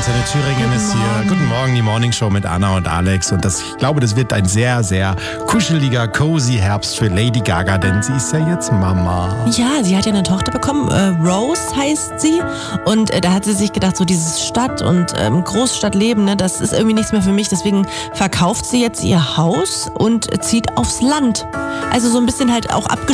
Antenne Thüringen ist hier. Guten Morgen, die Morning Show mit Anna und Alex. Und ich glaube, das wird ein sehr, sehr kuscheliger, cozy Herbst für Lady Gaga, denn sie ist ja jetzt Mama. Ja, sie hat ja eine Tochter bekommen, Rose heißt sie. Und da hat sie sich gedacht, so dieses Stadt- und Großstadtleben, ne, das ist irgendwie nichts mehr für mich. Deswegen verkauft sie jetzt ihr Haus und zieht aufs Land. Also so ein bisschen halt auch